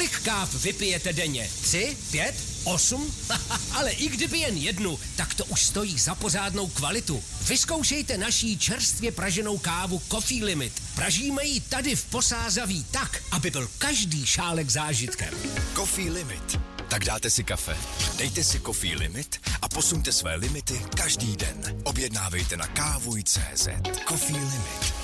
Kolik káv vypijete denně? 3, 5, 8? Ale i kdyby jen jednu, tak to už stojí za pořádnou kvalitu. Vyzkoušejte naší čerstvě praženou kávu Coffee Limit. Pražíme ji tady v Posázaví tak, aby byl každý šálek zážitkem. Coffee Limit. Tak dáte si kafe, dejte si Coffee Limit a posuňte své limity každý den. Objednávejte na kávuj.cz. Coffee Limit.